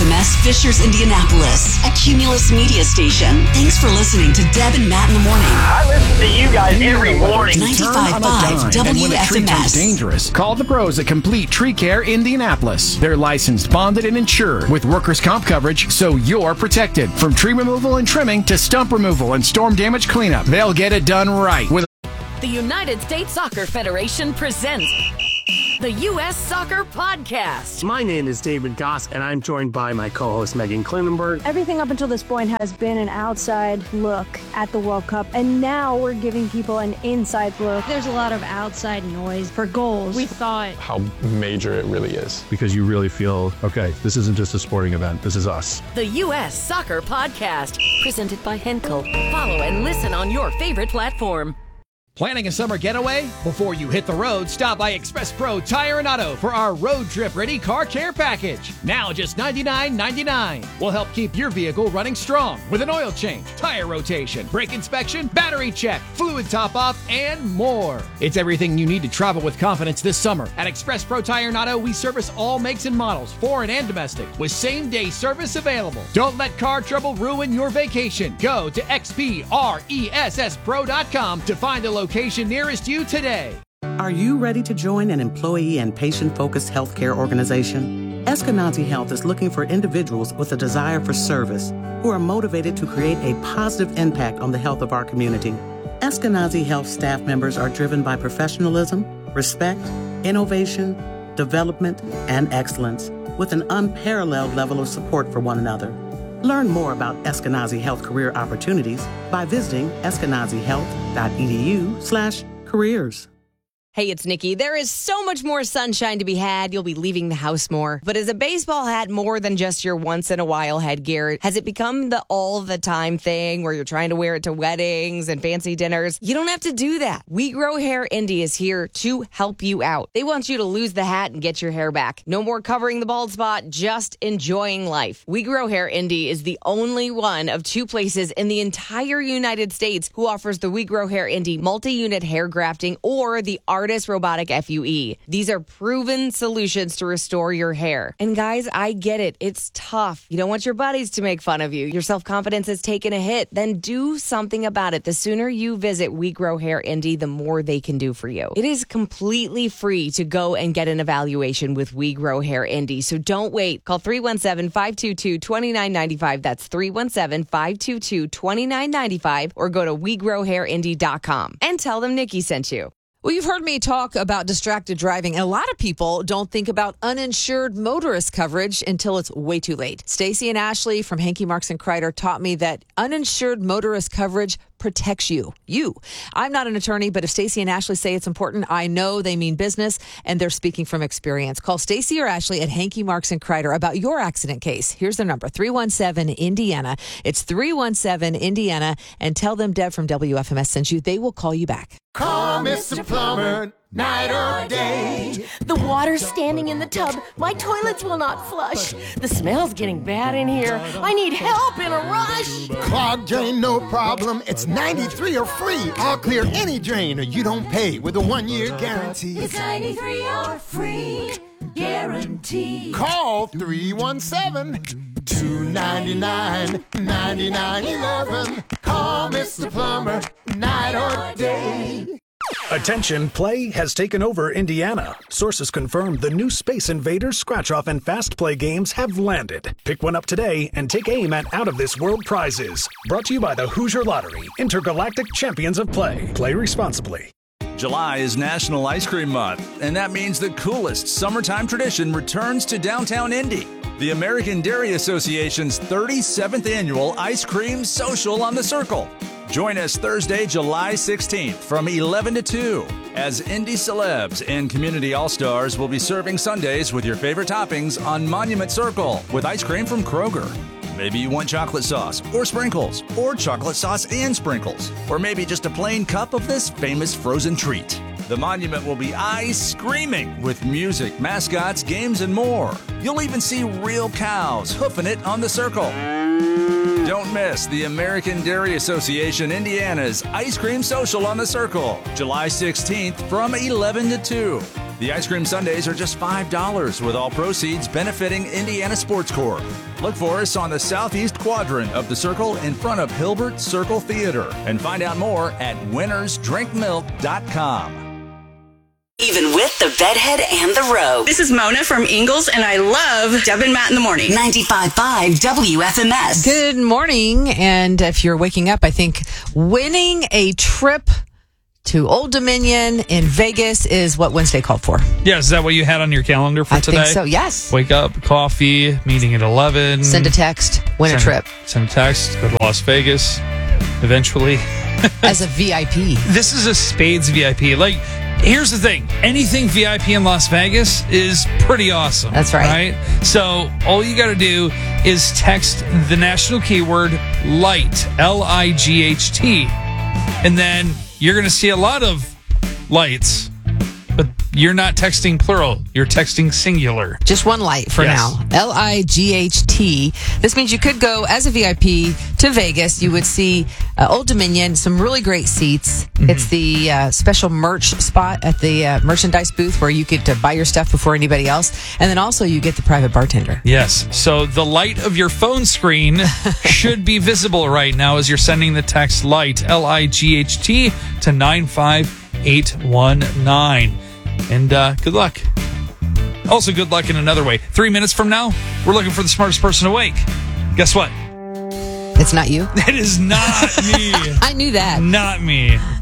WFMS Fishers, Indianapolis, a Cumulus media station. Thanks for listening to Deb and Matt in the morning. I listen to you guys every morning. 95.5 And when a tree turns WFMS. dangerous, call the pros at Complete Tree Care Indianapolis. They're licensed, bonded, and insured with workers' comp coverage, so you're protected. From tree removal and trimming to stump removal and storm damage cleanup, they'll get it done right. With The United States Soccer Federation presents the U.S. Soccer Podcast. My name is David Goss, and I'm joined by my co-host Megan Klinenberg. Everything up until this point has been an outside look at the World Cup, and now we're giving people an inside look. There's a lot of outside noise for goals. We thought how major it really is. Because you really feel, okay, this isn't just a sporting event, this is us. The U.S. Soccer Podcast, presented by Henkel. Follow and listen on your favorite platform. Planning a summer getaway? Before you hit the road, stop by Express Pro Tire and Auto for our road trip ready car care package. Now just $99.99. We'll help keep your vehicle running strong with an oil change, tire rotation, brake inspection, battery check, fluid top off, and more. It's everything you need to travel with confidence this summer. At Express Pro Tire and Auto, we service all makes and models, foreign and domestic, with same-day service available. Don't let car trouble ruin your vacation. Go to xpressspro.com to find a location nearest you today. Are you ready to join an employee and patient-focused healthcare organization? Eskenazi Health is looking for individuals with a desire for service who are motivated to create a positive impact on the health of our community. Eskenazi Health staff members are driven by professionalism, respect, innovation, development, and excellence, with an unparalleled level of support for one another. Learn more about Eskenazi Health career opportunities by visiting eskenazihealth.edu/careers. Hey, it's Nikki. There is so much more sunshine to be had. You'll be leaving the house more. But is a baseball hat more than just your once-in-a-while headgear? Has it become the all-the-time thing where you're trying to wear it to weddings and fancy dinners? You don't have to do that. We Grow Hair Indie is here to help you out. They want you to lose the hat and get your hair back. No more covering the bald spot, just enjoying life. We Grow Hair Indie is the only one of two places in the entire United States who offers the We Grow Hair Indie multi-unit hair grafting or the Artist Robotic FUE. These are proven solutions to restore your hair. And guys, I get it. It's tough. You don't want your buddies to make fun of you. Your self-confidence has taken a hit. Then do something about it. The sooner you visit We Grow Hair Indie, the more they can do for you. It is completely free to go and get an evaluation with We Grow Hair Indie. So don't wait. Call 317-522-2995. That's 317-522-2995 or go to WeGrowHairIndie.com and tell them Nikki sent you. Well, you've heard me talk about distracted driving, and a lot of people don't think about uninsured motorist coverage until it's way too late. Stacy and Ashley from Hankey Marks and Kreider taught me that uninsured motorist coverage protects you. I'm not an attorney, but if Stacy and Ashley say it's important, I know they mean business, and they're speaking from experience. Call Stacy or Ashley at Hankey Marks and Kreider about your accident case. Here's their number, 317-INDIANA. It's 317-INDIANA, and tell them Deb from WFMS sent you. They will call you back. Call Mr. Plumber, night or day. the water's standing in the tub. My toilets will not flush. The smell's getting bad in here. I need help in a rush. Clogged drain, no problem. It's 93 or free. I'll clear any drain or you don't pay with a 1-year guarantee. It's 93 or free guarantee. Call 317-299-9911. Call Mr. Plumber, night or day. Attention, play has taken over Indiana. Sources confirm the new Space Invaders, Scratch-Off, and Fast Play games have landed. Pick one up today and take aim at out-of-this-world prizes. Brought to you by the Hoosier Lottery, Intergalactic Champions of Play. Play responsibly. July is National Ice Cream Month, and that means the coolest summertime tradition returns to downtown Indy. The American Dairy Association's 37th annual Ice Cream Social on the Circle. Join us Thursday, July 16th from 11 to 2 as Indy celebs and community all-stars will be serving sundaes with your favorite toppings on Monument Circle with ice cream from Kroger. Maybe you want chocolate sauce or sprinkles or chocolate sauce and sprinkles or maybe just a plain cup of this famous frozen treat. The Monument will be ice screaming with music, mascots, games, and more. You'll even see real cows hoofing it on the circle. Don't miss the American Dairy Association Indiana's Ice Cream Social on the Circle, July 16th from 11 to 2. The ice cream sundaes are just $5, with all proceeds benefiting Indiana Sports Corps. Look for us on the southeast quadrant of the circle in front of Hilbert Circle Theater. And find out more at winnersdrinkmilk.com. Even with the bedhead and the row. This is Mona from Ingalls, and I love Deb and Matt in the morning. 95.5 WFMS. Good morning. And if you're waking up, I think winning a trip to Old Dominion in Vegas is what Wednesday called for. Yeah, is that what you had on your calendar for today? I think so, yes. Wake up, coffee, meeting at 11. Send a text, win a trip. Send a text, go to Las Vegas, eventually. As a VIP. This is a Spades VIP. Like, here's the thing. Anything VIP in Las Vegas is pretty awesome. That's right. So all you got to do is text the national keyword LIGHT, L-I-G-H-T. And then you're going to see a lot of lights, but you're not texting plural. You're texting singular. Just one light for now. L-I-G-H-T. This means you could go as a VIP to Vegas. You would see Old Dominion, some really great seats. Mm-hmm. It's the special merch spot at the merchandise booth where you get to buy your stuff before anybody else. And then also you get the private bartender. Yes. So the light of your phone screen should be visible right now as you're sending the text LIGHT, L-I-G-H-T, to 95819. And good luck. Also, good luck in another way. 3 minutes from now, we're looking for the smartest person awake. Guess what? It's not you? It is not me. I knew that. Not me.